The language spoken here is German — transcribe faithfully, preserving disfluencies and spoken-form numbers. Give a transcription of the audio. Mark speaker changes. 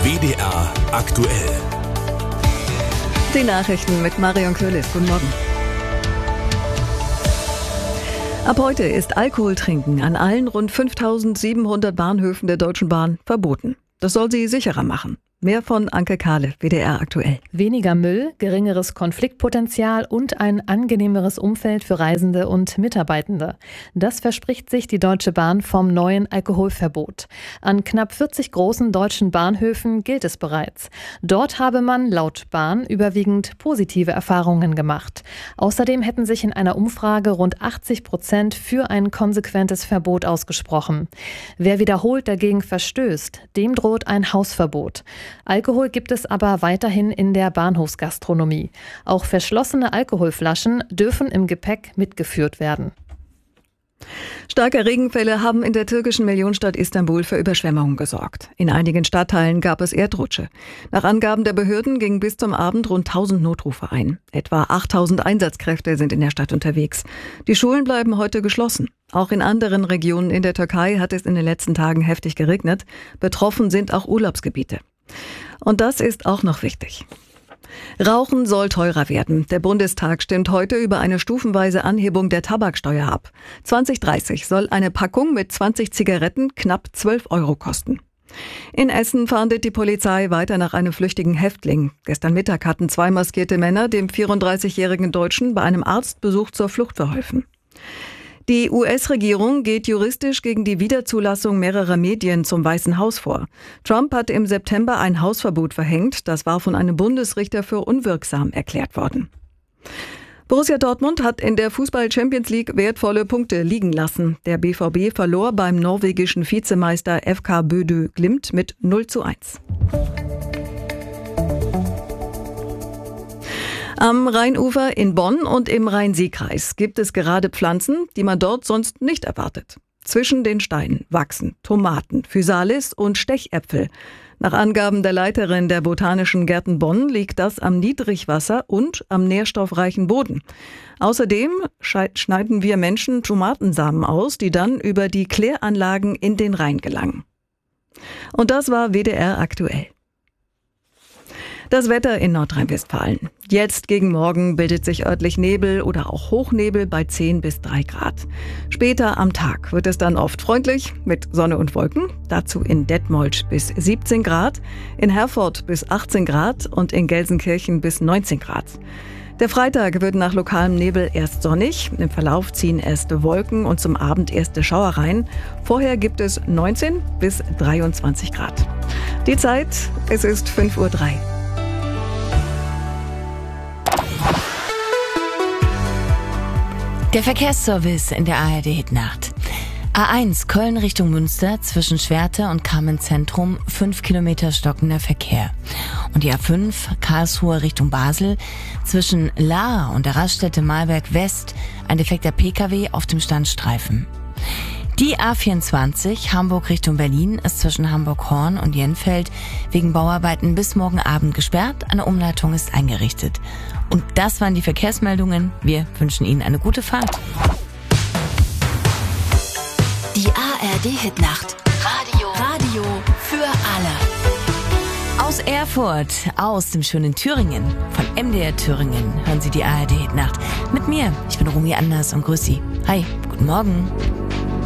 Speaker 1: W D R aktuell.
Speaker 2: Die Nachrichten mit Marion Köhlis. Guten Morgen. Ab heute ist Alkoholtrinken an allen rund fünftausendsiebenhundert Bahnhöfen der Deutschen Bahn verboten. Das soll sie sicherer machen. Mehr von Anke Kahle, W D R aktuell.
Speaker 3: Weniger Müll, geringeres Konfliktpotenzial und ein angenehmeres Umfeld für Reisende und Mitarbeitende. Das verspricht sich die Deutsche Bahn vom neuen Alkoholverbot. An knapp vierzig großen deutschen Bahnhöfen gilt es bereits. Dort habe man laut Bahn überwiegend positive Erfahrungen gemacht. Außerdem hätten sich in einer Umfrage rund achtzig Prozent für ein konsequentes Verbot ausgesprochen. Wer wiederholt dagegen verstößt, dem droht ein Hausverbot. Alkohol gibt es aber weiterhin in der Bahnhofsgastronomie. Auch verschlossene Alkoholflaschen dürfen im Gepäck mitgeführt werden.
Speaker 2: Starke Regenfälle haben in der türkischen Millionenstadt Istanbul für Überschwemmungen gesorgt. In einigen Stadtteilen gab es Erdrutsche. Nach Angaben der Behörden gingen bis zum Abend rund tausend Notrufe ein. Etwa achttausend Einsatzkräfte sind in der Stadt unterwegs. Die Schulen bleiben heute geschlossen. Auch in anderen Regionen in der Türkei hat es in den letzten Tagen heftig geregnet. Betroffen sind auch Urlaubsgebiete. Und das ist auch noch wichtig. Rauchen soll teurer werden. Der Bundestag stimmt heute über eine stufenweise Anhebung der Tabaksteuer ab. zwanzig dreißig soll eine Packung mit zwanzig Zigaretten knapp zwölf Euro kosten. In Essen fahndet die Polizei weiter nach einem flüchtigen Häftling. Gestern Mittag hatten zwei maskierte Männer dem vierunddreißigjährigen Deutschen bei einem Arztbesuch zur Flucht verholfen. Die U S-Regierung geht juristisch gegen die Wiederzulassung mehrerer Medien zum Weißen Haus vor. Trump hat im September ein Hausverbot verhängt. Das war von einem Bundesrichter für unwirksam erklärt worden. Borussia Dortmund hat in der Fußball-Champions League wertvolle Punkte liegen lassen. Der B V B verlor beim norwegischen Vizemeister F K Bodø Glimt mit null zu eins. Am Rheinufer in Bonn und im Rhein-Sieg-Kreis gibt es gerade Pflanzen, die man dort sonst nicht erwartet. Zwischen den Steinen wachsen Tomaten, Physalis und Stechäpfel. Nach Angaben der Leiterin der Botanischen Gärten Bonn liegt das am Niedrigwasser und am nährstoffreichen Boden. Außerdem schneiden wir Menschen Tomatensamen aus, die dann über die Kläranlagen in den Rhein gelangen. Und das war W D R aktuell. Das Wetter in Nordrhein-Westfalen. Jetzt gegen Morgen bildet sich örtlich Nebel oder auch Hochnebel bei zehn bis drei Grad. Später am Tag wird es dann oft freundlich mit Sonne und Wolken. Dazu in Detmold bis siebzehn Grad, in Herford bis achtzehn Grad und in Gelsenkirchen bis neunzehn Grad. Der Freitag wird nach lokalem Nebel erst sonnig. Im Verlauf ziehen erste Wolken und zum Abend erste Schauereien. Vorher gibt es neunzehn bis dreiundzwanzig Grad. Die Zeit, es ist fünf Uhr drei.
Speaker 4: Der Verkehrsservice in der A R D-Hitnacht. A eins Köln Richtung Münster zwischen Schwerte und Kamenz-Zentrum fünf Kilometer stockender Verkehr. Und die A fünf Karlsruhe Richtung Basel zwischen Lahr und der Raststätte Mahlberg West ein defekter P K W auf dem Standstreifen. Die A vierundzwanzig Hamburg Richtung Berlin ist zwischen Hamburg-Horn und Jenfeld wegen Bauarbeiten bis morgen Abend gesperrt. Eine Umleitung ist eingerichtet. Und das waren die Verkehrsmeldungen. Wir wünschen Ihnen eine gute Fahrt.
Speaker 5: Die A R D-Hitnacht. Radio. Radio für alle.
Speaker 4: Aus Erfurt, aus dem schönen Thüringen, von M D R Thüringen hören Sie die A R D-Hitnacht. Mit mir, ich bin Romy Anders und grüß Sie. Hi, guten Morgen.